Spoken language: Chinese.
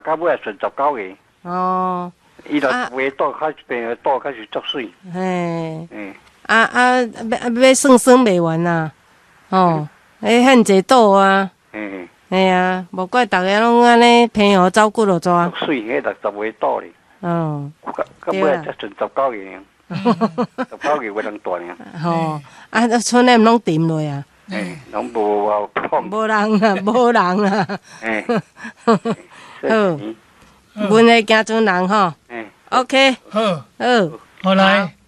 到尾也顺19个。 哦， 伊就话倒开变倒开始足水。 嘿，要算袂完啦。哦，遐济岛啊。嘿啊，无怪逐个拢安尼平湖走骨落抓。 足水迄60个岛咧。 哦， 到尾才剩19个，19个话人大尔。 吼，村内拢沉落啊。 拢无碰。 无人啊，无人啊。好，阮个行村人吼。OK。 好， 好， 好来。